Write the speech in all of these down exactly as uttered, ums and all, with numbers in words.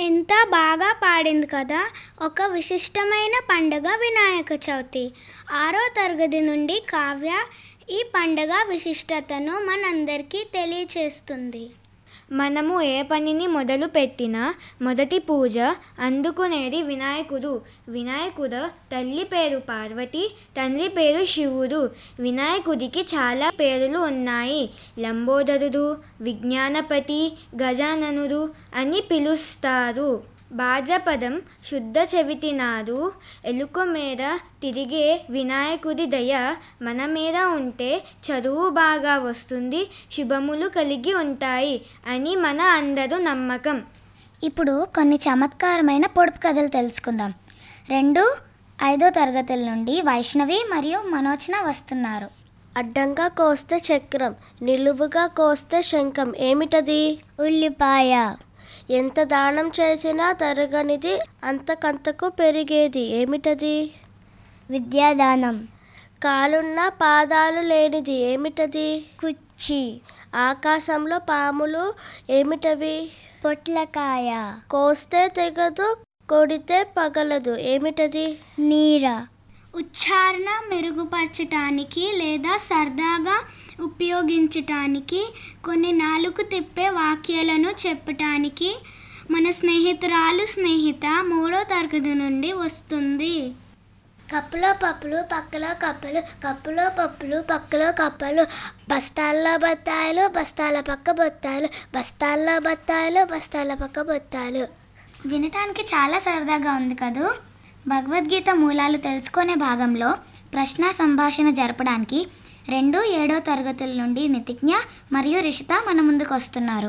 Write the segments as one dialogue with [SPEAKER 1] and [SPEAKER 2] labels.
[SPEAKER 1] ఎంత బాగా పాడింది కదా. ఒక విశిష్టమైన పండుగ వినాయక చవితి. ఆరో తరగతి నుండి కావ్య ఈ పండుగ విశిష్టతను మనందరికీ తెలియచేస్తుంది.
[SPEAKER 2] మనము ఏ పనిని మొదలు పెట్టినా మొదటి పూజ అందుకునేది వినాయకుడు. వినాయకుడు తల్లి పేరు పార్వతి, తండ్రి పేరు శివుడు. వినాయకుడికి చాలా పేర్లు ఉన్నాయి. లంబోదరుడు, విజ్ఞానపతి, గజాననుడు అని పిలుస్తారు. భాద్రపదం శుద్ధ చవితి నాడు ఎలుక మీద తిరిగే వినాయకుడి దయ మన మీద ఉంటే చదువు బాగా వస్తుంది, శుభములు కలిగి ఉంటాయి అని మన అందరూ నమ్మకం.
[SPEAKER 3] ఇప్పుడు కొన్ని చమత్కారమైన పొడుపు కథలు తెలుసుకుందాం. రెండు ఐదో తరగతుల నుండి వైష్ణవి మరియు మనోజ్న వస్తున్నారు.
[SPEAKER 4] అడ్డంగా కోస్తే చక్రం, నిలువుగా కోస్తే శంఖం. ఏమిటది?
[SPEAKER 3] ఉల్లిపాయ.
[SPEAKER 4] ఎంత దానం చేసినా తరగనిది, అంతకంతకు పెరిగేది. ఏమిటది?
[SPEAKER 3] విద్యాదానం.
[SPEAKER 4] కాలున్న పాదాలు లేనిది. ఏమిటది?
[SPEAKER 3] కుర్చీ.
[SPEAKER 4] ఆకాశంలో పాములు ఏమిటవి?
[SPEAKER 3] పొట్లకాయ.
[SPEAKER 4] కోస్తే తెగదు, కొడితే పగలదు. ఏమిటది?
[SPEAKER 3] నీర.
[SPEAKER 1] ఉచ్చారణ మెరుగుపరచటానికి లేదా సరదాగా ఉపయోగించటానికి, కొన్ని నాలుగు తిప్పే వాక్యాలను చెప్పటానికి మన స్నేహితురాలు స్నేహిత మూడో తరగతి నుండి వస్తుంది.
[SPEAKER 3] కప్పులో పప్పులు పక్కలో కప్పలు, కప్పులో పప్పులు పక్కలో కప్పలు, బస్తాల్లో బత్తాయిలు బస్తాల పక్క బొత్తాయిలు, బస్తాల్లో బత్తాయిలు బస్తాల పక్క బొత్తాయిలు. వినటానికి చాలా సరదాగా ఉంది కదూ. భగవద్గీత మూలాలు తెలుసుకునే భాగంలో ప్రశ్న సంభాషణ జరపడానికి రెండు ఏడో తరగతుల నుండి నితిజ్ఞ మరియు రిషిత మన ముందుకు వస్తున్నారు.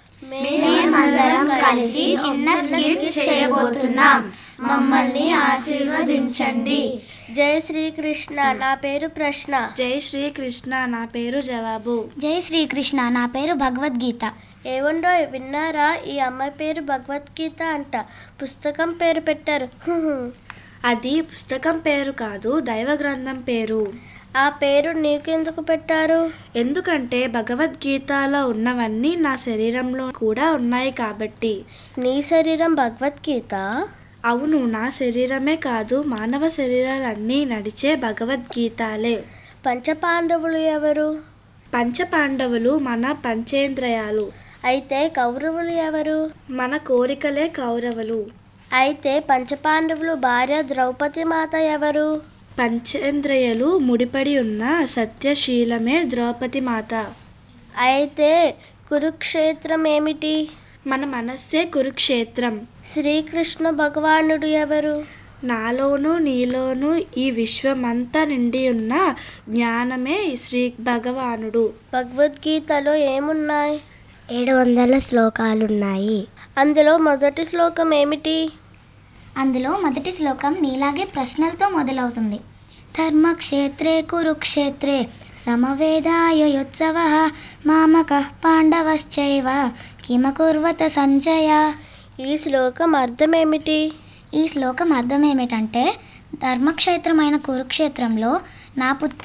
[SPEAKER 5] మేమందరం కలిసి చిన్న స్కిట్ చేయబోతున్నాం. మమ్మల్ని ఆశీర్వదించండి.
[SPEAKER 4] జై శ్రీకృష్ణ, నా పేరు ప్రశ్న.
[SPEAKER 5] జై శ్రీకృష్ణ, నా పేరు జవాబు.
[SPEAKER 3] జై శ్రీకృష్ణ, నా పేరు భగవద్గీత.
[SPEAKER 4] ఏవండో విన్నారా? ఈ అమ్మాయి పేరు భగవద్గీత అంట. పుస్తకం పేరు పెట్టారు.
[SPEAKER 5] అది పుస్తకం పేరు కాదు, దైవ గ్రంథం పేరు.
[SPEAKER 4] ఆ పేరు నీకెందుకు పెట్టారు?
[SPEAKER 5] ఎందుకంటే భగవద్గీతలో ఉన్నవన్నీ నా శరీరంలో కూడా ఉన్నాయి కాబట్టి.
[SPEAKER 4] నీ శరీరం భగవద్గీత?
[SPEAKER 5] అవును, నా శరీరమే కాదు, మానవ శరీరాలన్నీ నడిచే భగవద్గీతాలే.
[SPEAKER 4] పంచపాండవులు ఎవరు?
[SPEAKER 5] పంచపాండవులు మన పంచేంద్రియాలు.
[SPEAKER 4] అయితే కౌరవులు ఎవరు?
[SPEAKER 5] మన కోరికలే కౌరవులు.
[SPEAKER 4] అయితే పంచపాండవులు భార్య ద్రౌపది మాత ఎవరు?
[SPEAKER 5] పంచేంద్రియాలు ముడిపడి ఉన్న సత్యశీలమే ద్రౌపది మాత.
[SPEAKER 4] అయితే కురుక్షేత్రం ఏమిటి?
[SPEAKER 5] మన మనస్సే కురుక్షేత్రం.
[SPEAKER 4] శ్రీకృష్ణ భగవానుడు ఎవరు?
[SPEAKER 5] నాలోను నీలోను ఈ విశ్వమంతా నిండి ఉన్న జ్ఞానమే శ్రీ భగవానుడు.
[SPEAKER 4] భగవద్గీతలో ఏమున్నాయి?
[SPEAKER 3] ఏడు వందల శ్లోకాలున్నాయి.
[SPEAKER 4] అందులో మొదటి శ్లోకం ఏమిటి?
[SPEAKER 3] అందులో మొదటి శ్లోకం నీలాగే ప్రశ్నలతో మొదలవుతుంది. ధర్మక్షేత్రే కురుక్షేత్రే సమవేదాయోత్సవః మామకః పాండవశ్చైవ కిమకుర్వత సంజయ.
[SPEAKER 4] ఈ శ్లోకం అర్థం ఏమిటి?
[SPEAKER 3] ఈ శ్లోకం అర్థం ఏమిటంటే, ధర్మక్షేత్రమైన కురుక్షేత్రంలో నా పుత్ర